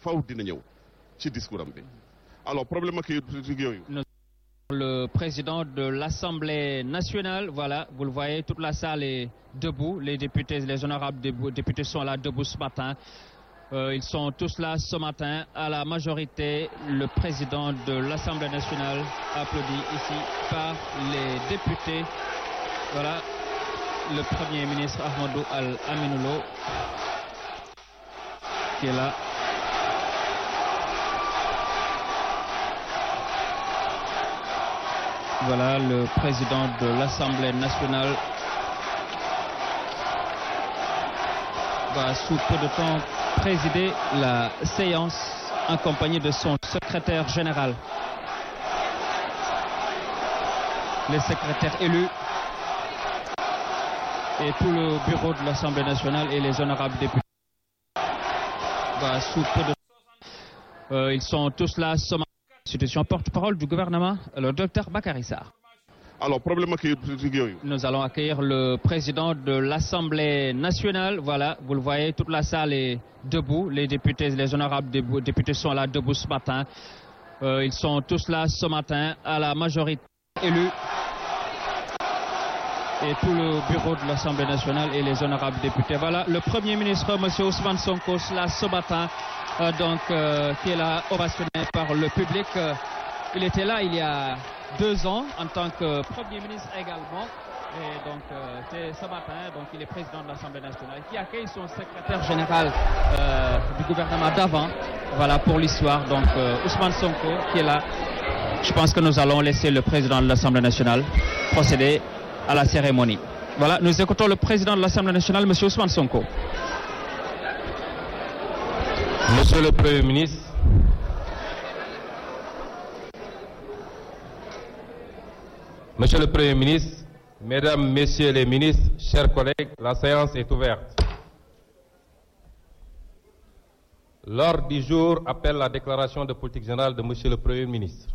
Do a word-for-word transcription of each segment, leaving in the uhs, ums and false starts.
faw dina ñëw ci discours am bi alors problème ak yooyu. Le président de l'Assemblée nationale, voilà, vous le voyez, toute la salle est debout, les députés, les honorables députés sont là debout ce matin. Euh, ils sont tous là ce matin à la majorité. Le président de l'Assemblée nationale applaudi ici par les députés. Voilà, le Premier ministre Ahmadou Al-Aminoulo qui est là. Voilà le président de l'Assemblée nationale va sous peu de temps présider la séance en compagnie de son secrétaire général. Les secrétaires élus et tout le bureau de l'Assemblée nationale et les honorables députés va sous peu de temps. Euh, ils sont tous là ce matin. Institution porte-parole du gouvernement, le docteur Bakary Sarr. Alors, problème ak yooyu. Nous allons accueillir le président de l'Assemblée nationale. Voilà, vous le voyez, toute la salle est debout. Les députés, les honorables députés sont là debout ce matin. Euh, ils sont tous là ce matin à la majorité élue. Et tout le bureau de l'Assemblée nationale et les honorables députés. Voilà, le Premier ministre, M. Ousmane Sonko, là ce matin. Euh, donc, euh, qui est là ovationné par le public. Euh, il était là il y a deux ans en tant que Premier ministre également. Et donc, euh, c'est ce matin, donc il est président de l'Assemblée nationale qui accueille son secrétaire général euh, du gouvernement d'avant. Voilà pour l'histoire. Donc, euh, Ousmane Sonko qui est là. Je pense que nous allons laisser le président de l'Assemblée nationale procéder à la cérémonie. Voilà, nous écoutons le président de l'Assemblée nationale, M. Ousmane Sonko. Monsieur le Premier ministre, Monsieur le Premier ministre, Mesdames, Messieurs les ministres, chers collègues, la séance est ouverte. L'ordre du jour appelle la déclaration de politique générale de Monsieur le Premier ministre.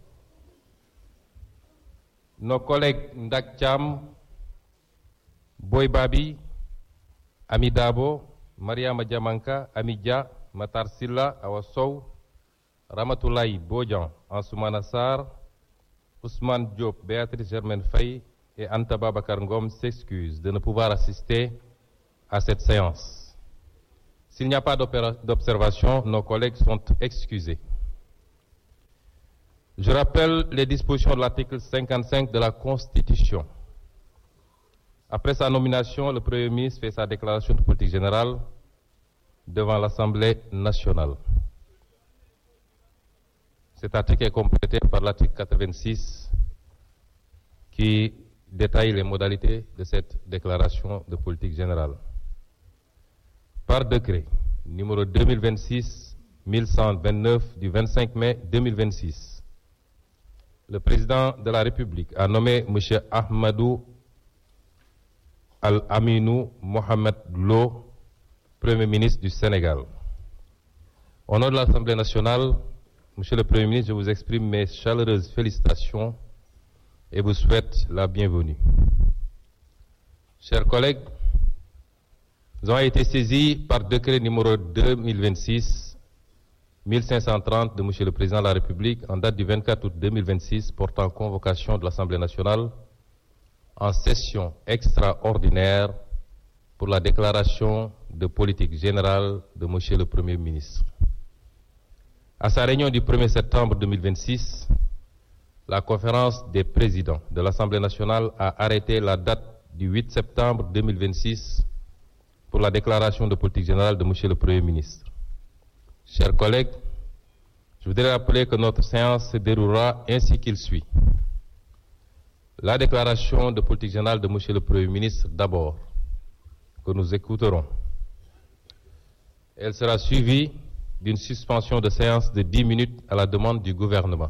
Nos collègues Ndak Thiam, Boy Babi, Ami Dabo, Mariama Diamanka, Ami Dia, Matar Silla, Awa Sow, Ramatoulaye Bodian, Ansoumana Sarr, Ousmane Diop, Béatrice Germaine Faye et Anta Babacar Ngom s'excusent de ne pouvoir assister à cette séance. S'il n'y a pas d'observation, nos collègues sont excusés. Je rappelle les dispositions de l'article cinquante-cinq de la Constitution. Après sa nomination, le Premier ministre fait sa déclaration de politique générale devant l'Assemblée nationale. Cet article est complété par l'article quatre-vingt-six qui détaille les modalités de cette déclaration de politique générale. Par décret numéro deux mille vingt-six mille cent vingt-neuf du vingt-cinq mai deux mille vingt-six, le président de la République a nommé M. Ahmadou Al-Aminou Mohamed Lo, Premier ministre du Sénégal. Au nom de l'Assemblée nationale, Monsieur le Premier ministre, je vous exprime mes chaleureuses félicitations et vous souhaite la bienvenue. Chers collègues, nous avons été saisis par décret numéro deux mille vingt-six mille cinq cent trente de Monsieur le Président de la République en date du vingt-quatre août deux mille vingt-six portant convocation de l'Assemblée nationale en session extraordinaire pour la déclaration de politique générale de Monsieur le Premier ministre. À sa réunion du premier septembre deux mille vingt-six, la conférence des présidents de l'Assemblée nationale a arrêté la date du huit septembre deux mille vingt-six pour la déclaration de politique générale de Monsieur le Premier ministre. Chers collègues, je voudrais rappeler que notre séance se déroulera ainsi qu'il suit. La déclaration de politique générale de Monsieur le Premier ministre d'abord, que nous écouterons. Elle sera suivie d'une suspension de séance de dix minutes à la demande du gouvernement.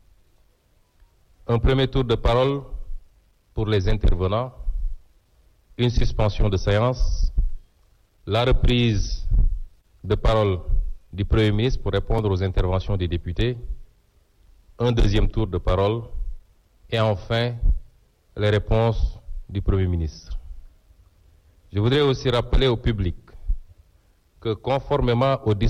Un premier tour de parole pour les intervenants, une suspension de séance, la reprise de parole du Premier ministre pour répondre aux interventions des députés, un deuxième tour de parole et enfin les réponses du Premier ministre. Je voudrais aussi rappeler au public que conformément aux